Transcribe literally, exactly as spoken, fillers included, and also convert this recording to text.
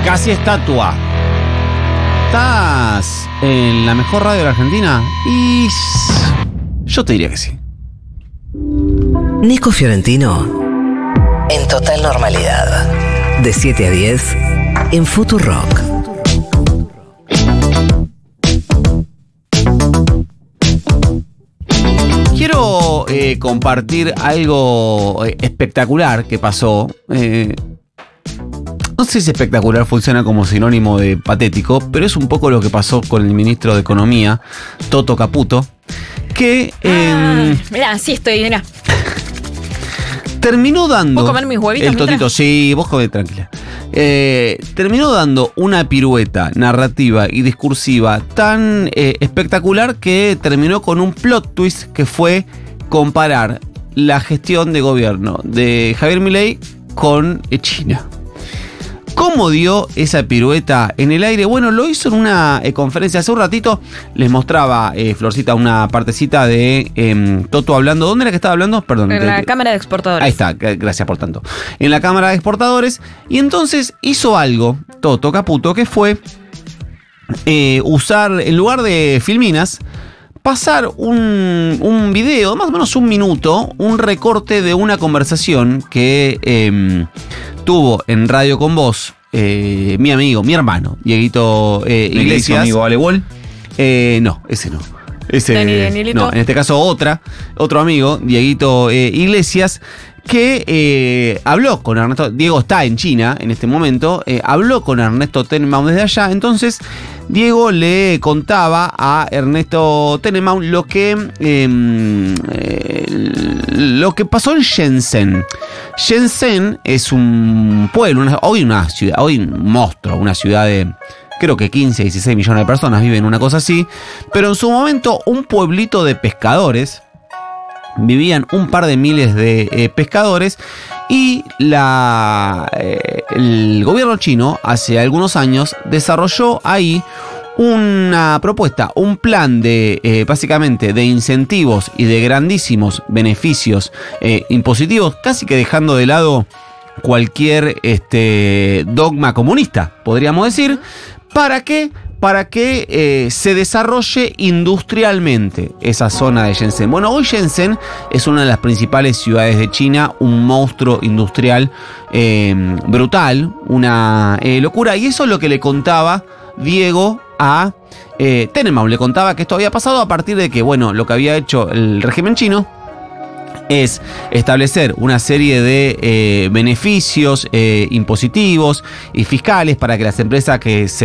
Casi estatua. ¿Estás en la mejor radio de la Argentina? Y yo te diría que sí. Nico Fiorentino, en total normalidad. De siete a diez, en Futurock. Quiero eh, compartir algo eh, espectacular que pasó. Eh, no sé si espectacular funciona como sinónimo de patético, pero es un poco lo que pasó con el ministro de Economía, Toto Caputo, que eh, Ah, mirá, sí estoy, mirá. terminó dando... ¿Puedo comer mis huevitos El Totito, mientras? sí, vos comés tranquila. Eh, terminó dando una pirueta narrativa y discursiva tan eh, espectacular que terminó con un plot twist que fue comparar la gestión de gobierno de Javier Milei con eh, China. ¿Cómo dio esa pirueta en el aire? Bueno, lo hizo en una eh, conferencia. Hace un ratito les mostraba, eh, Florcita, una partecita de eh, Toto hablando. ¿Dónde era que estaba hablando? Perdón. En te- la te- Cámara de Exportadores. Ahí está, g- gracias por tanto. En la Cámara de Exportadores. Y entonces hizo algo, Toto Caputo, que fue eh, usar, en lugar de filminas, pasar un, un video, más o menos un minuto, un recorte de una conversación que eh, tuvo en Radio con Vos eh, mi amigo, mi hermano, Dieguito eh, ¿Mi Iglesias. amigo Valebol? Eh, no, ese no. Ese, Dani, Danielito. no, en este caso otra, otro amigo, Dieguito eh, Iglesias, que eh, habló con Ernesto. Diego está en China en este momento, eh, habló con Ernesto Tenenbaum desde allá. Entonces Diego le contaba a Ernesto Tenenbaum lo que eh, eh, lo que pasó en Shenzhen. Shenzhen es un pueblo, una, hoy una ciudad, hoy un monstruo, una ciudad de creo que quince, dieciséis millones de personas viven, una cosa así, pero en su momento un pueblito de pescadores. Vivían un par de miles de eh, pescadores y la, eh, el gobierno chino hace algunos años desarrolló ahí una propuesta, un plan de eh, básicamente de incentivos y de grandísimos beneficios eh, impositivos, casi que dejando de lado cualquier este, dogma comunista, podríamos decir, para que para que eh, se desarrolle industrialmente esa zona de Shenzhen. Bueno, hoy Shenzhen es una de las principales ciudades de China, un monstruo industrial eh, brutal, una eh, locura, y eso es lo que le contaba Diego a eh, Tenenbaum. Le contaba que esto había pasado a partir de que, bueno, lo que había hecho el régimen chino es establecer una serie de eh, beneficios eh, impositivos y fiscales para que las empresas que se